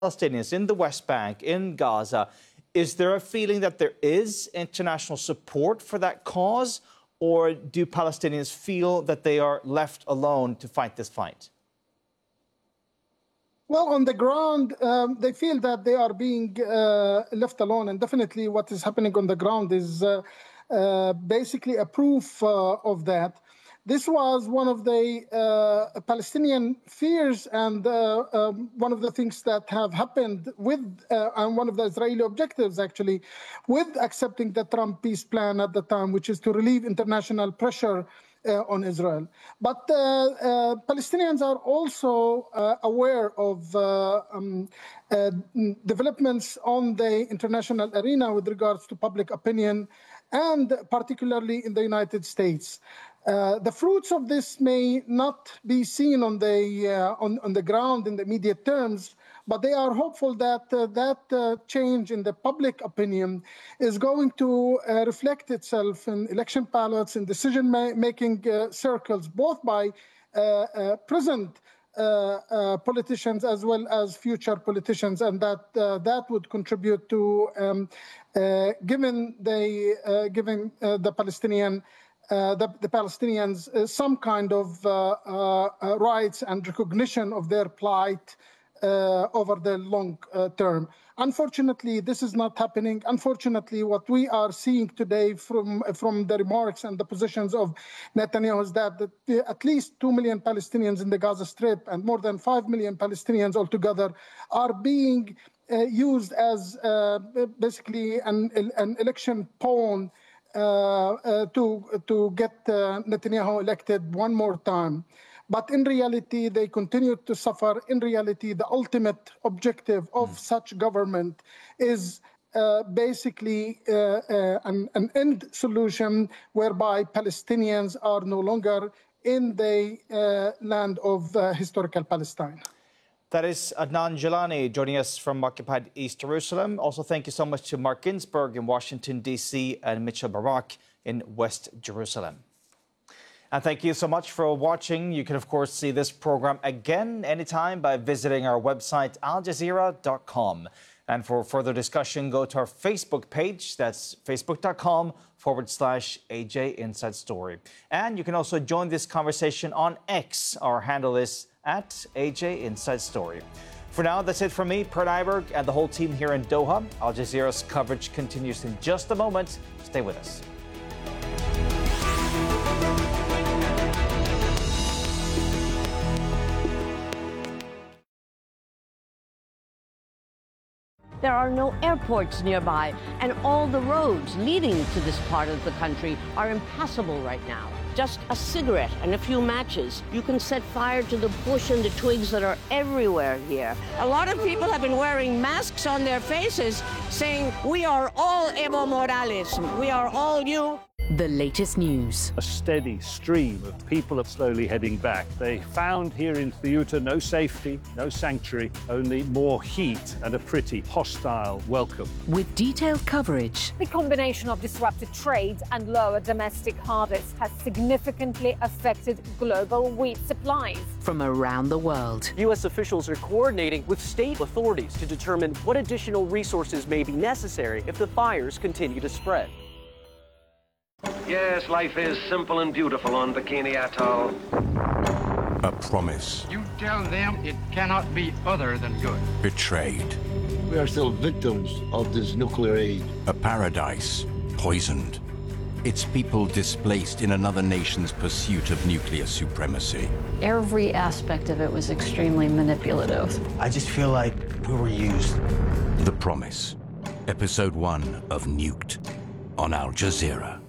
Palestinians in the West Bank, in Gaza, is there a feeling that there is international support for that cause, or do Palestinians feel that they are left alone to fight this fight? Well, on the ground, they feel that they are being left alone. And definitely what is happening on the ground is basically a proof of that. This was one of the Palestinian fears and one of the things that have happened with, and one of the Israeli objectives actually, with accepting the Trump peace plan at the time, which is to relieve international pressure on Israel. But Palestinians are also aware of developments on the international arena with regards to public opinion, and particularly in the United States. The fruits of this may not be seen on the ground in the immediate terms, but they are hopeful that that change in the public opinion is going to reflect itself in election ballots and decision-making circles, both by present politicians as well as future politicians, and that would contribute to giving the Palestinians some kind of rights and recognition of their plight over the long term. Unfortunately, this is not happening. Unfortunately, what we are seeing today from the remarks and the positions of Netanyahu is that at least 2 million Palestinians in the Gaza Strip and more than 5 million Palestinians altogether are being used as basically an election pawn to get Netanyahu elected one more time. But in reality, they continue to suffer. In reality, the ultimate objective of such government is basically an end solution whereby Palestinians are no longer in the land of historical Palestine. That is Adnan Jalani joining us from occupied East Jerusalem. Also, thank you so much to Mark Ginsburg in Washington, D.C. and Mitchell Barak in West Jerusalem. And thank you so much for watching. You can, of course, see this program again anytime by visiting our website, aljazeera.com. And for further discussion, go to our Facebook page. That's facebook.com/AJ Inside Story. And you can also join this conversation on X. Our handle is @AJ Inside Story. For now, that's it from me, Per Nyberg, and the whole team here in Doha. Al Jazeera's coverage continues in just a moment. Stay with us. There are no airports nearby, and all the roads leading to this part of the country are impassable right now. Just a cigarette and a few matches, you can set fire to the bush and the twigs that are everywhere here. A lot of people have been wearing masks on their faces saying, "We are all Evo Morales, we are all you." The latest news. A steady stream of people are slowly heading back. They found here in Ceuta no safety, no sanctuary, only more heat and a pretty hostile welcome. With detailed coverage. The combination of disrupted trade and lower domestic harvest has significantly affected global wheat supplies. From around the world. U.S. officials are coordinating with state authorities to determine what additional resources may be necessary if the fires continue to spread. Yes, life is simple and beautiful on Bikini Atoll. A promise. You tell them it cannot be other than good. Betrayed. We are still victims of this nuclear aid. A paradise poisoned. Its people displaced in another nation's pursuit of nuclear supremacy. Every aspect of it was extremely manipulative. I just feel like we were used. The Promise. Episode 1 of Nuked on Al Jazeera.